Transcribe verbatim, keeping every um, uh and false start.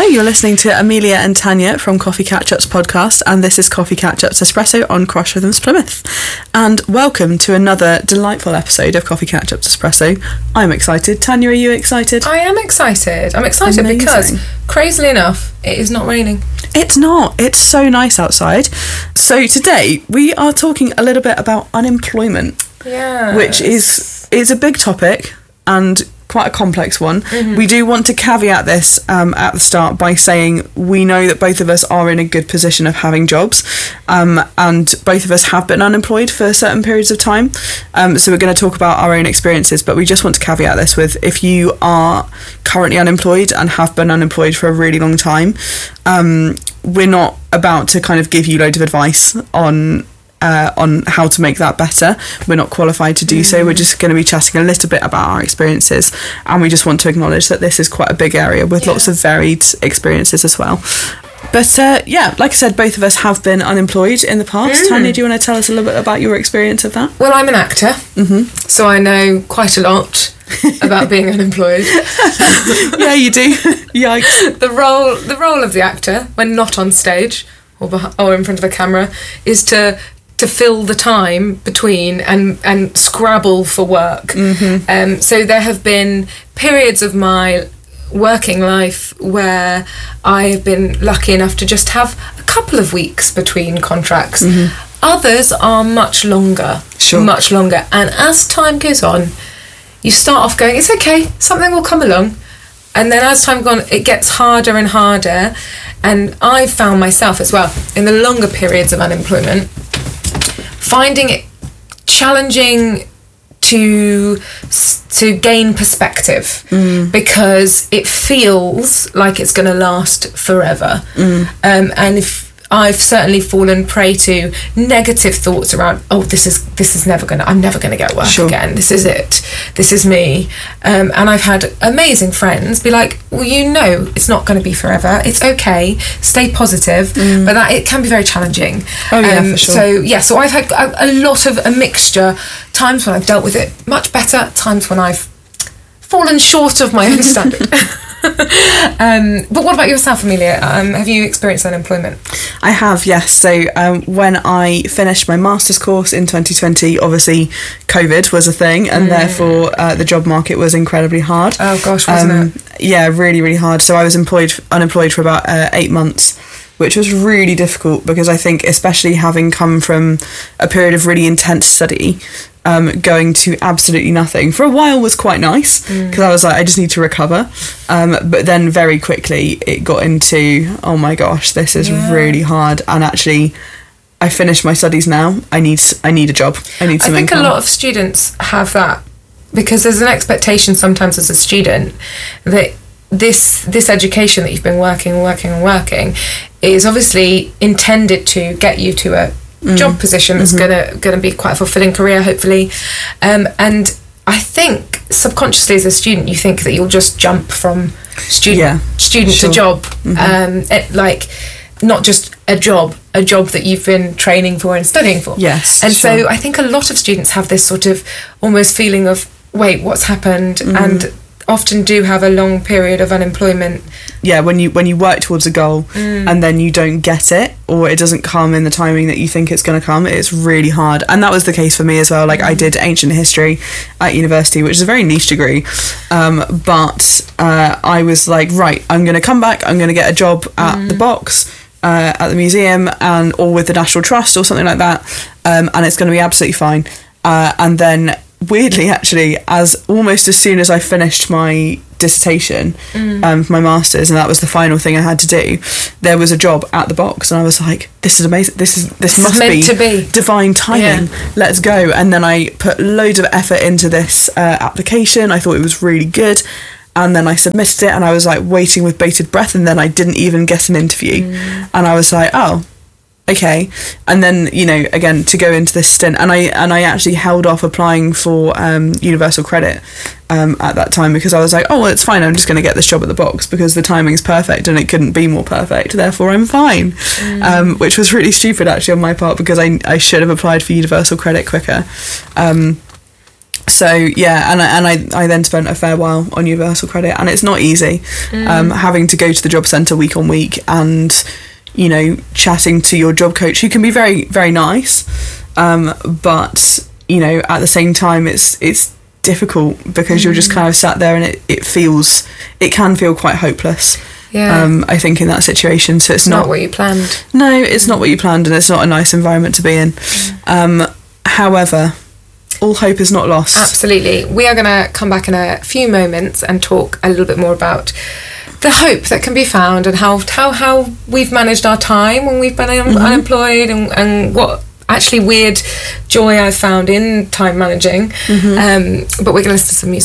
you're listening to Amelia and Tanya from Coffee Catch-Ups podcast, and this is Coffee Catch-Ups Espresso on Cross Rhythms Plymouth. And welcome to another delightful episode of Coffee Catch-Ups Espresso. I'm excited. Tanya, are you excited? I am excited. I'm excited Amazing. because, crazily enough, it is not raining. It's not. It's so nice outside. So today we are talking a little bit about unemployment, yeah, which is is a big topic and quite a complex one. Mm-hmm. We do want to caveat this um, at the start by saying we know that both of us are in a good position of having jobs, um, and both of us have been unemployed for certain periods of time. Um, so we're going to talk about our own experiences, but we just want to caveat this with, if you are currently unemployed and have been unemployed for a really long time, um, we're not about to kind of give you loads of advice on Uh, on how to make that better. We're not qualified to do mm. so. We're just going to be chatting a little bit about our experiences, and we just want to acknowledge that this is quite a big area with yeah. lots of varied experiences as well. But uh, yeah, like I said, both of us have been unemployed in the past. Mm. Tanya, do you want to tell us a little bit about your experience of that? Well, I'm an actor, mm-hmm. so I know quite a lot about being unemployed. Yeah, you do. Yikes. The role, the role of the actor, when not on stage or, behind, or in front of a camera, is to to fill the time between and, and scrabble for work. Mm-hmm. Um, so there have been periods of my working life where I've been lucky enough to just have a couple of weeks between contracts. Mm-hmm. Others are much longer, sure. much longer. And as time goes on, you start off going, it's okay, something will come along. And then as time goes on, it gets harder and harder. And I've found myself as well, in the longer periods of unemployment, finding it challenging to to gain perspective, mm. because it feels like it's going to last forever. Mm. Um, and if I've certainly fallen prey to negative thoughts around, oh, this is this is never gonna, I'm never gonna get work sure. again. This is it. This is me. Um, and I've had amazing friends be like, well, you know, it's not going to be forever. It's okay. Stay positive. Mm. But that it can be very challenging. Oh yeah, um, for sure. So yeah, so I've had a, a lot of a mixture. Times when I've dealt with it much better. Times when I've fallen short of my own standard. um, but what about yourself, Amelia? Um, have you experienced unemployment? I have, yes. So um, when I finished my master's course in twenty twenty, obviously COVID was a thing, and mm. therefore uh, the job market was incredibly hard. Oh gosh, wasn't um, it? Yeah, really, really hard. So I was employed, unemployed for about uh, eight months, which was really difficult because I think, especially having come from a period of really intense study, um, going to absolutely nothing for a while was quite nice, because mm. I was like, I just need to recover. Um, but then very quickly it got into, oh my gosh, this is yeah. really hard. And actually, I finished my studies now. I need I need a job. I need some I think income. A lot of students have that, because there's an expectation sometimes as a student that this this education that you've been working and working and working is obviously intended to get you to a mm. job position that's mm-hmm. gonna gonna be quite a fulfilling career, hopefully. Um, and I think subconsciously as a student you think that you'll just jump from student yeah, student sure. to job. Mm-hmm. Um, it, like not just a job, a job that you've been training for and studying for. Yes. And sure. so I think a lot of students have this sort of almost feeling of, wait, what's happened? Mm. And often do have a long period of unemployment. Yeah, when you when you work towards a goal mm. and then you don't get it, or it doesn't come in the timing that you think it's going to come, it's really hard. And that was the case for me as well. Like mm. I did ancient history at university, which is a very niche degree, um, but uh, I was like, right, I'm going to come back, I'm going to get a job at mm. the Box, uh, at the museum, and or with the National Trust or something like that, um, and it's going to be absolutely fine. Uh, and then weirdly, actually, as almost as soon as I finished my dissertation, mm. um, my master's, and that was the final thing I had to do, there was a job at the Box, and I was like, "This is amazing! This is this, this must is meant be, to be divine timing. Yeah. Let's go!" And then I put loads of effort into this uh, application. I thought it was really good, and then I submitted it, and I was like waiting with bated breath, and then I didn't even get an interview, mm. and I was like, "Oh." Okay, and then, you know, again, to go into this stint, and I and I actually held off applying for um, Universal Credit um, at that time, because I was like, oh, well, it's fine, I'm just going to get this job at the Box because the timing's perfect and it couldn't be more perfect, therefore I'm fine. Mm. Um, which was really stupid, actually, on my part, because I, I should have applied for Universal Credit quicker. Um, So yeah, and I, and I, I then spent a fair while on Universal Credit, and it's not easy mm. um, having to go to the job centre week on week and, you know, chatting to your job coach, who can be very, very nice, um, but, you know, at the same time it's it's difficult because mm. you're just kind of sat there and it, it feels, it can feel quite hopeless. Yeah. Um, I think in that situation, so it's, it's not, not what you planned. No, it's not what you planned, and it's not a nice environment to be in. Mm. Um, however, all hope is not lost. Absolutely. We are going to come back in a few moments and talk a little bit more about the hope that can be found and how how, how we've managed our time when we've been un- mm-hmm. unemployed and, and what actually weird joy I've found in time managing. Mm-hmm. Um, but we're going to listen to some music.